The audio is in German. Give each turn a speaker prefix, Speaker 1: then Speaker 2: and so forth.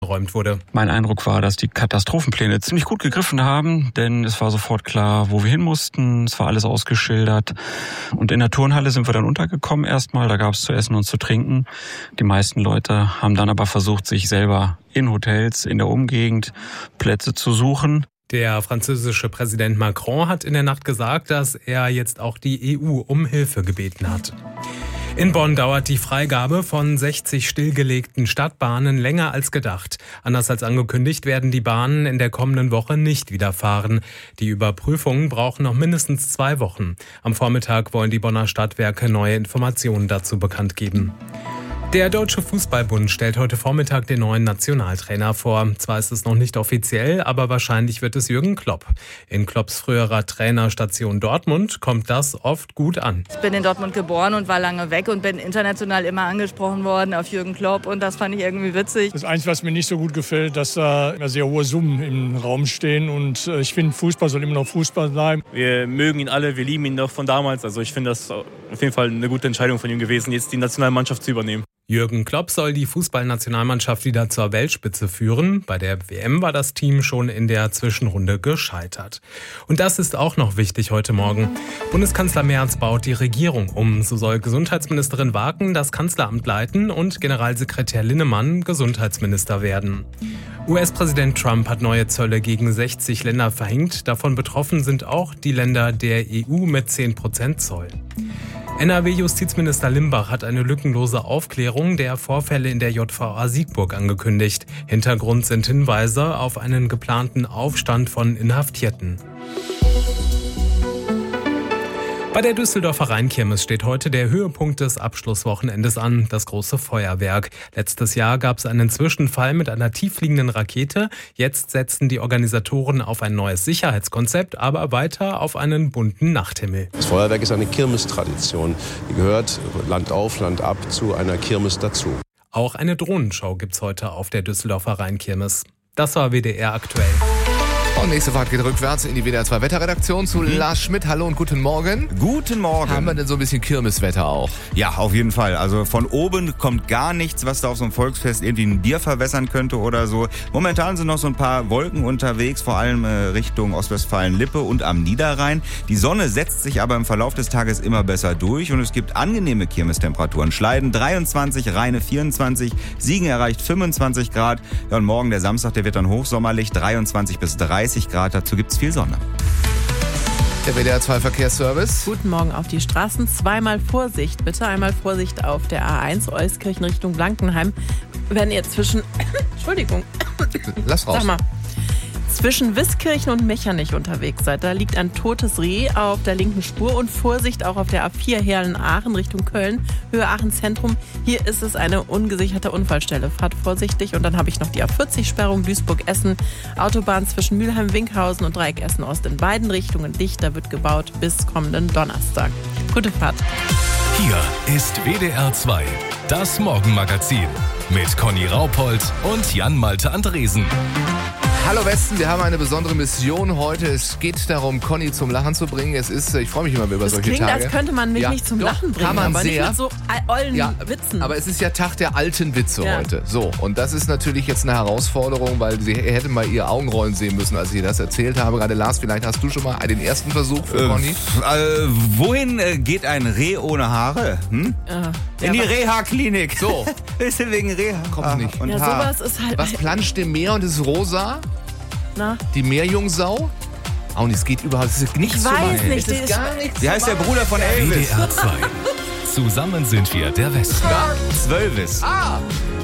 Speaker 1: eingeräumt wurde.
Speaker 2: Mein Eindruck war, dass die Katastrophenpläne ziemlich gut gegriffen haben, denn es war sofort klar, wo wir hin mussten. Es war alles ausgeschildert. Und in der Turnhalle sind wir dann untergekommen erstmal. Da gab es zu essen und zu trinken. Die meisten Leute haben dann aber versucht, sich selber in Hotels in der Umgegend Plätze zu suchen.
Speaker 1: Der französische Präsident Macron hat in der Nacht gesagt, dass er jetzt auch die EU um Hilfe gebeten hat. In Bonn dauert die Freigabe von 60 stillgelegten Stadtbahnen länger als gedacht. Anders als angekündigt werden die Bahnen in der kommenden Woche nicht wieder fahren. Die Überprüfungen brauchen noch mindestens 2 Wochen. Am Vormittag wollen die Bonner Stadtwerke neue Informationen dazu bekannt geben. Der Deutsche Fußballbund stellt heute Vormittag den neuen Nationaltrainer vor. Zwar ist es noch nicht offiziell, aber wahrscheinlich wird es Jürgen Klopp. In Klopps früherer Trainerstation Dortmund kommt das oft gut an.
Speaker 3: Ich bin in Dortmund geboren und war lange weg und bin international immer angesprochen worden auf Jürgen Klopp und das fand ich irgendwie witzig.
Speaker 4: Das Einzige, was mir nicht so gut gefällt, dass da immer sehr hohe Summen im Raum stehen und ich finde, Fußball soll immer noch Fußball sein.
Speaker 5: Wir mögen ihn alle, wir lieben ihn noch von damals. Also ich finde das auf jeden Fall eine gute Entscheidung von ihm gewesen, jetzt die Nationalmannschaft zu übernehmen.
Speaker 1: Jürgen Klopp soll die Fußballnationalmannschaft wieder zur Weltspitze führen. Bei der WM war das Team schon in der Zwischenrunde gescheitert. Und das ist auch noch wichtig heute Morgen. Bundeskanzler Merz baut die Regierung um. So soll Gesundheitsministerin Waken das Kanzleramt leiten und Generalsekretär Linnemann Gesundheitsminister werden. US-Präsident Trump hat neue Zölle gegen 60 Länder verhängt. Davon betroffen sind auch die Länder der EU mit 10% Zoll. NRW-Justizminister Limbach hat eine lückenlose Aufklärung der Vorfälle in der JVA Siegburg angekündigt. Hintergrund sind Hinweise auf einen geplanten Aufstand von Inhaftierten. Bei der Düsseldorfer Rheinkirmes steht heute der Höhepunkt des Abschlusswochenendes an, das große Feuerwerk. Letztes Jahr gab es einen Zwischenfall mit einer tieffliegenden Rakete. Jetzt setzen die Organisatoren auf ein neues Sicherheitskonzept, aber weiter auf einen bunten Nachthimmel.
Speaker 6: Das Feuerwerk ist eine Kirmestradition. Die gehört Land auf, Land ab zu einer Kirmes dazu.
Speaker 1: Auch eine Drohnenschau gibt's heute auf der Düsseldorfer Rheinkirmes. Das war WDR aktuell.
Speaker 7: Und nächste Fahrt geht rückwärts in die WDR 2 Wetterredaktion zu Lars Schmidt. Hallo und guten Morgen.
Speaker 8: Guten Morgen.
Speaker 7: Haben wir denn so ein bisschen Kirmeswetter auch?
Speaker 8: Ja, auf jeden Fall. Also von oben kommt gar nichts, was da auf so einem Volksfest irgendwie ein Bier verwässern könnte oder so. Momentan sind noch so ein paar Wolken unterwegs, vor allem Richtung Ostwestfalen-Lippe und am Niederrhein. Die Sonne setzt sich aber im Verlauf des Tages immer besser durch und es gibt angenehme Kirmestemperaturen. Schleiden 23, Rheine 24, Siegen erreicht 25 Grad. Ja, und morgen der Samstag, der wird dann hochsommerlich, 23 bis 30 Grad, dazu gibt's viel Sonne.
Speaker 7: Der WDR 2 Verkehrsservice.
Speaker 9: Guten Morgen auf die Straßen. Zweimal Vorsicht, bitte. Einmal Vorsicht auf der A1 Euskirchen Richtung Blankenheim. Wenn ihr Entschuldigung.
Speaker 7: Lass raus.
Speaker 9: Sag mal. Zwischen Wiskirchen und Mechernich unterwegs seid, da liegt ein totes Reh auf der linken Spur und Vorsicht auch auf der A4 Herlen-Aachen Richtung Köln, Höhe Aachen Zentrum. Hier ist es eine ungesicherte Unfallstelle. Fahrt vorsichtig und dann habe ich noch die A40-Sperrung Duisburg-Essen, Autobahn zwischen Mülheim-Winkhausen und Dreieck Essen-Ost in beiden Richtungen dicht. Da wird gebaut bis kommenden Donnerstag. Gute Fahrt.
Speaker 10: Hier ist WDR 2, das Morgenmagazin mit Conny Raupold und Jan-Malte Andresen.
Speaker 7: Hallo Westen, wir haben eine besondere Mission heute. Es geht darum, Conny zum Lachen zu bringen. Ich freue mich immer über solche Tage.
Speaker 9: Das klingt, als könnte man mich nicht zum Lachen bringen,
Speaker 7: kann man
Speaker 9: aber
Speaker 7: sehr.
Speaker 9: nicht mit so ollen Witzen.
Speaker 7: Aber es ist ja Tag der alten Witze heute. So, und das ist natürlich jetzt eine Herausforderung, weil Sie hätten mal Ihre Augenrollen sehen müssen, als ich das erzählt habe. Gerade Lars, vielleicht hast du schon mal den ersten Versuch für Conny?
Speaker 8: Wohin geht ein Reh ohne Haare? In die Reha-Klinik.
Speaker 7: So.
Speaker 8: Ist wegen Reha.
Speaker 7: Kommt nicht.
Speaker 9: Und sowas ist halt...
Speaker 7: Was planscht im Meer und ist rosa?
Speaker 9: Na?
Speaker 7: Die Meerjungsau? Oh, und es geht überhaupt nicht
Speaker 9: ich weiß nicht.
Speaker 7: Es ist gar nichts.
Speaker 8: Wie heißt der Bruder von Elvis?
Speaker 10: WDR 2. Zusammen sind wir der Westen.
Speaker 8: Zwölvis.